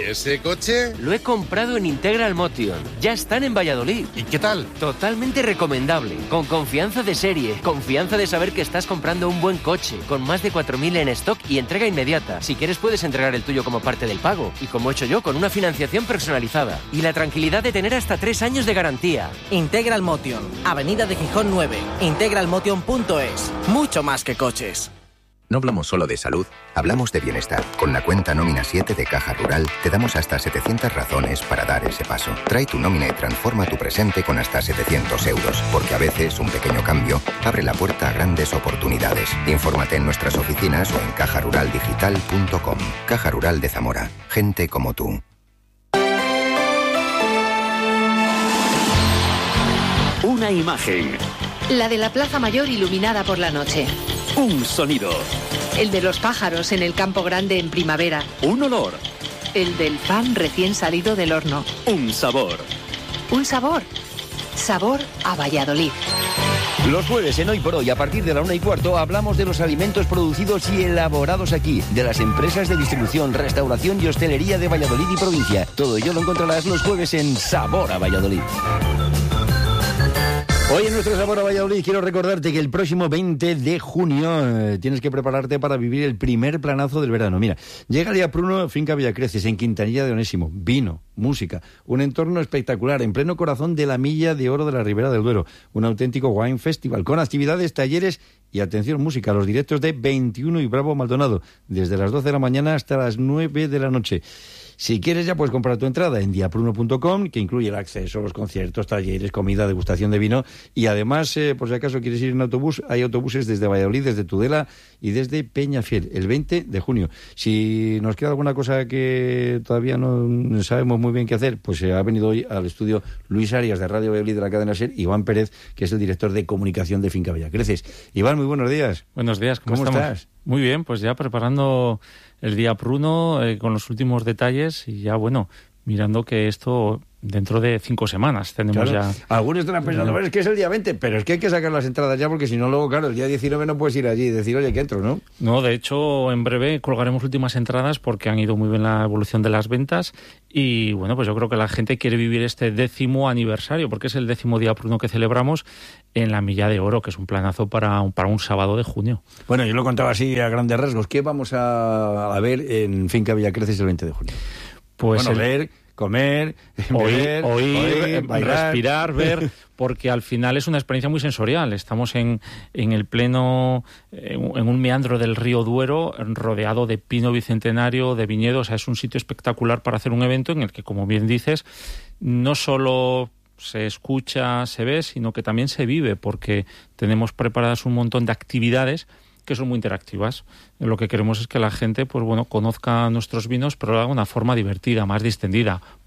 ¿Y ese coche? Lo he comprado en Integral Motion. Ya están en Valladolid. ¿Y qué tal? Totalmente recomendable. Con confianza de serie. Confianza de saber que estás comprando un buen coche. Con más de 4.000 en stock y entrega inmediata. Si quieres puedes entregar el tuyo como parte del pago. Y como he hecho yo, con una financiación personalizada. Y la tranquilidad de tener hasta 3 años de garantía. Integral Motion. Avenida de Gijón 9. integralmotion.es. Mucho más que coches. No hablamos solo de salud, hablamos de bienestar. Con la cuenta Nómina 7 de Caja Rural te damos hasta 700 razones para dar ese paso. Trae tu nómina y transforma tu presente con hasta 700 euros, porque a veces un pequeño cambio abre la puerta a grandes oportunidades. Infórmate en nuestras oficinas o en cajaruraldigital.com. Caja Rural de Zamora. Gente como tú. Una imagen. La de la Plaza Mayor iluminada por la noche. Un sonido. El de los pájaros en el campo grande en primavera. Un olor. El del pan recién salido del horno. Un sabor. Un sabor. Sabor a Valladolid. Los jueves en Hoy por Hoy, a partir de la 1:15, hablamos de los alimentos producidos y elaborados aquí, de las empresas de distribución, restauración y hostelería de Valladolid y provincia. Todo ello lo encontrarás los jueves en Sabor a Valladolid. Hoy en nuestro Sabor a Valladolid quiero recordarte que el próximo 20 de junio tienes que prepararte para vivir el primer planazo del verano. Mira, llega el Día Pruno, Finca Villacreces, en Quintanilla de Onésimo. Vino, música, un entorno espectacular, en pleno corazón de la Milla de Oro de la Ribera del Duero. Un auténtico wine festival, con actividades, talleres y, atención, música. Los directos de 21 y Bravo Maldonado, desde las 12 de la mañana hasta las 9 de la noche. Si quieres ya puedes comprar tu entrada en diapruno.com, que incluye el acceso a los conciertos, talleres, comida, degustación de vino. Y además, por si acaso quieres ir en autobús, hay autobuses desde Valladolid, desde Tudela y desde Peñafiel, el 20 de junio. Si nos queda alguna cosa que todavía no sabemos muy bien qué hacer, pues ha venido hoy al estudio Luis Arias de Radio Valladolid de la cadena SER, Iván Pérez, que es el director de comunicación de Finca Villacreces. Iván, muy buenos días. Buenos días, ¿cómo estás? Muy bien, pues ya preparando el Día Pruno con los últimos detalles y ya, bueno, mirando que esto dentro de 5 semanas tenemos ya... Algunos estarán pensando, es que es el día 20, pero es que hay que sacar las entradas ya porque si no, luego, claro, el día 19 no puedes ir allí y decir, oye, que entro, ¿no? No, de hecho, en breve colgaremos últimas entradas porque han ido muy bien la evolución de las ventas y, bueno, pues yo creo que la gente quiere vivir este 10º aniversario porque es el 10º Día Pruno que celebramos en la Milla de Oro, que es un planazo para un sábado de junio. Bueno, yo lo contaba así a grandes rasgos. ¿Qué vamos a ver en Finca Villacreces el 20 de junio? Pues bueno, ver, comer, oír, bailar, respirar, ver, porque al final es una experiencia muy sensorial. Estamos en el pleno, en un meandro del río Duero, rodeado de pino bicentenario, de viñedos. O sea, es un sitio espectacular para hacer un evento en el que, como bien dices, no solo se escucha, se ve, sino que también se vive, porque tenemos preparadas un montón de actividades que son muy interactivas. Lo que queremos es que la gente, pues bueno, conozca nuestros vinos, pero de una forma divertida, más distendida.